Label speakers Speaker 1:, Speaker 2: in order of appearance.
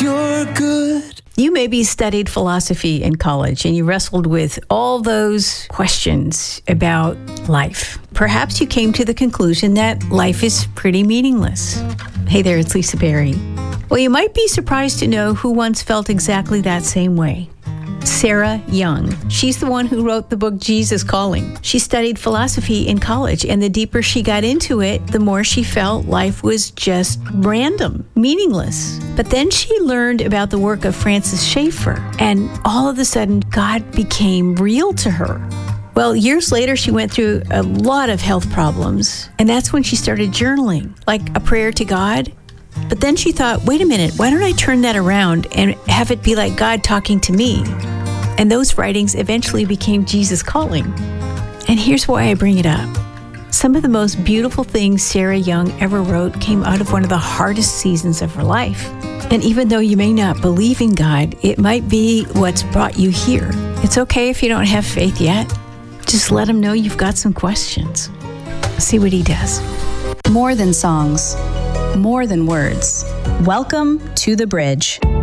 Speaker 1: you're good.
Speaker 2: You maybe studied philosophy in college and you wrestled with all those questions about life. Perhaps you came to the conclusion that life is pretty meaningless. Hey there, it's Lisa Berry. Well, you might be surprised to know who once felt exactly that same way. Sarah Young. She's the one who wrote the book Jesus Calling. She studied philosophy in college, and the deeper she got into it, the more she felt life was just random, meaningless. But then she learned about the work of Francis Schaeffer, and all of a sudden, God became real to her. Well, years later, she went through a lot of health problems, and that's when she started journaling, like a prayer to God. But then she thought, wait a minute, why don't I turn that around and have it be like God talking to me? And those writings eventually became Jesus Calling. And here's why I bring it up. Some of the most beautiful things Sarah Young ever wrote came out of one of the hardest seasons of her life. And even though you may not believe in God, it might be what's brought you here. It's okay if you don't have faith yet. Just let him know you've got some questions. See what he does.
Speaker 3: More than songs, more than words. Welcome to The Bridge.